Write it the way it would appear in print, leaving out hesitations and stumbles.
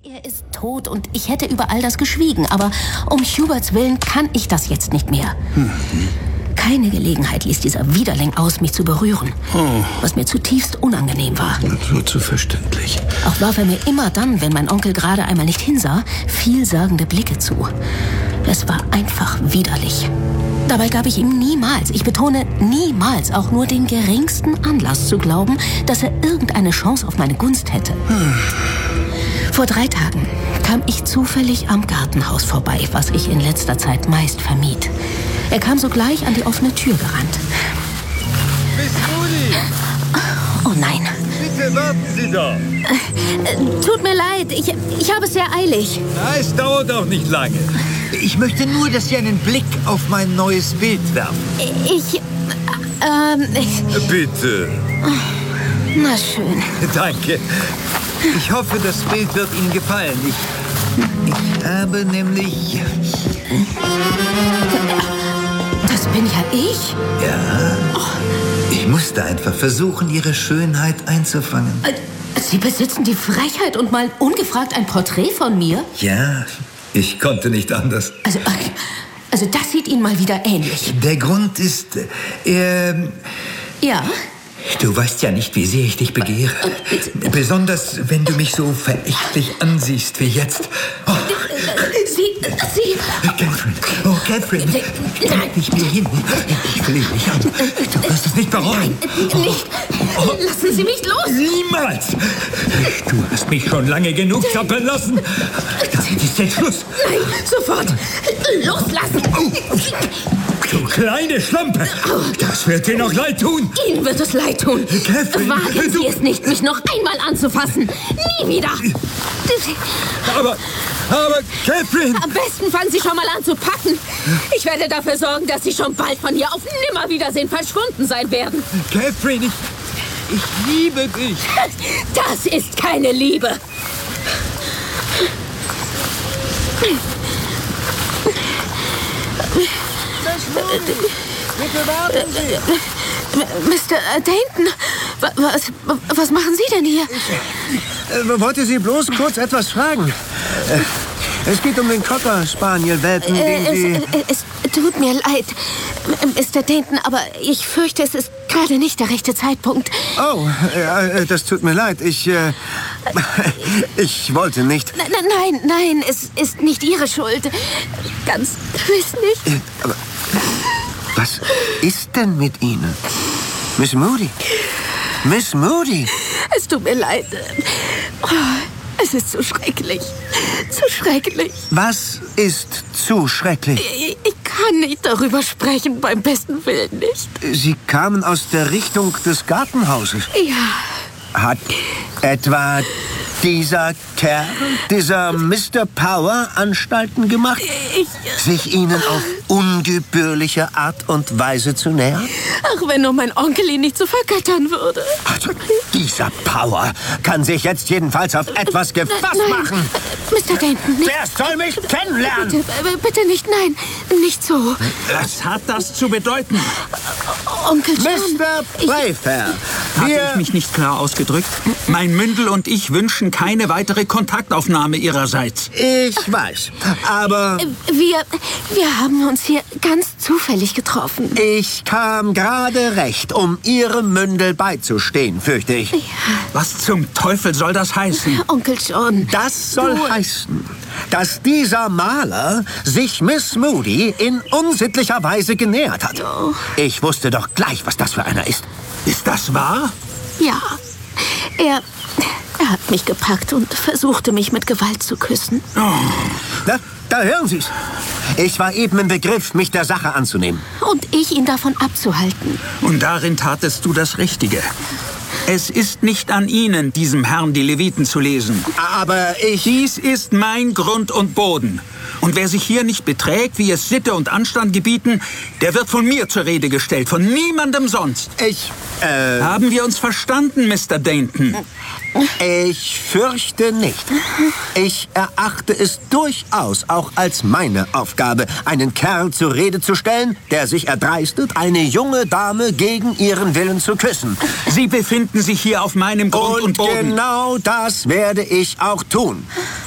Er ist tot und ich hätte über all das geschwiegen, aber um Huberts Willen kann ich das jetzt nicht mehr. Keine Gelegenheit ließ dieser Widerling aus, mich zu berühren, was mir zutiefst unangenehm war. So zu verständlich. Auch warf er mir immer dann, wenn mein Onkel gerade einmal nicht hinsah, vielsagende Blicke zu. Es war einfach widerlich. Dabei gab ich ihm niemals, ich betone niemals, auch nur den geringsten Anlass zu glauben, dass er irgendeine Chance auf meine Gunst hätte. Vor 3 Tagen kam ich zufällig am Gartenhaus vorbei, was ich in letzter Zeit meist vermied. Er kam sogleich an die offene Tür gerannt. Miss Moody! Oh nein. Bitte warten Sie doch! Tut mir leid, ich habe es sehr eilig. Na, es dauert auch nicht lange. Ich möchte nur, dass Sie einen Blick auf mein neues Bild werfen. Bitte. Na schön. Danke. Ich hoffe, das Bild wird Ihnen gefallen. Ich habe nämlich... Das bin ja ich. Ja. Ich musste einfach versuchen, Ihre Schönheit einzufangen. Sie besitzen die Frechheit und malen ungefragt ein Porträt von mir? Ja, ich konnte nicht anders. Also das sieht Ihnen mal wieder ähnlich. Der Grund ist, Ja? Du weißt ja nicht, wie sehr ich dich begehre. Besonders, wenn du mich so verächtlich ansiehst wie jetzt. Oh. Sie... Catherine, oh Catherine, leg dich mir hin. Ich flehe dich an. Du wirst es nicht bereuen. Nicht. Lassen Sie mich los. Niemals. Du hast mich schon lange genug zappeln lassen. Damit ist jetzt Schluss. Nein, sofort. Loslassen. Du kleine Schlampe. Das wird dir noch leid tun. Ihnen wird es leid tun. Catherine, Wagen Sie es nicht, mich noch einmal anzufassen. Nie wieder. Aber Catherine. Am besten fangen Sie schon mal an zu packen. Ich werde dafür sorgen, dass Sie schon bald von hier auf Nimmerwiedersehen verschwunden sein werden. Catherine, ich liebe dich. Das ist keine Liebe. Bitte warten Sie! Mr. Dainton, was machen Sie denn hier? Wollte Sie bloß kurz etwas fragen? Es geht um den Cocker Spaniel-Welpen, den Sie... Es tut mir leid, Mr. Dainton, aber ich fürchte, es ist gerade nicht der rechte Zeitpunkt. Oh, das tut mir leid. Ich wollte nicht. Nein, es ist nicht Ihre Schuld. Ganz gewiss nicht. Aber was ist denn mit Ihnen? Miss Moody? Miss Moody? Es tut mir leid. Oh, es ist zu schrecklich. Zu schrecklich. Was ist zu schrecklich? Ich kann nicht darüber sprechen, beim besten Willen nicht. Sie kamen aus der Richtung des Gartenhauses. Ja. Hat etwa dieser Kerl, dieser Mr. Power, Anstalten gemacht, sich Ihnen auf ungebührliche Art und Weise zu nähern? Ach, wenn nur mein Onkel ihn nicht so vergöttern würde. Also, dieser Power kann sich jetzt jedenfalls auf etwas gefasst machen. Mr. Dainton, nicht. Wer soll mich kennenlernen? Bitte nicht, nein, nicht so. Was hat das zu bedeuten? Onkel John. Mr. Playfair, Hatte ich mich nicht klar ausgedrückt? Mein Mündel und ich wünschen keine weitere Kontaktaufnahme Ihrerseits. ich weiß, aber Wir haben uns hier ganz zufällig getroffen. ich kam gerade recht, um Ihrem Mündel beizustehen, fürchte ich. Was zum Teufel soll das heißen? Onkel John. Das soll heißen, dass dieser Maler sich Miss Moody in unsittlicher Weise genähert hat. Ich wusste doch gleich, was das für einer ist. Ist das wahr? Ja, er hat mich gepackt und versuchte, mich mit Gewalt zu küssen. Da hören Sie's. Ich war eben im Begriff, mich der Sache anzunehmen. Und ich ihn davon abzuhalten. Und darin tatest du das Richtige. Es ist nicht an Ihnen, diesem Herrn die Leviten zu lesen. Aber Dies ist mein Grund und Boden. Und wer sich hier nicht beträgt, wie es Sitte und Anstand gebieten, der wird von mir zur Rede gestellt, von niemandem sonst. Haben wir uns verstanden, Mr. Dainton? Ich fürchte nicht. Ich erachte es durchaus auch als meine Aufgabe, einen Kerl zur Rede zu stellen, der sich erdreistet, eine junge Dame gegen ihren Willen zu küssen. Sie befinden sich hier auf meinem Grund und Boden. Genau das werde ich auch tun.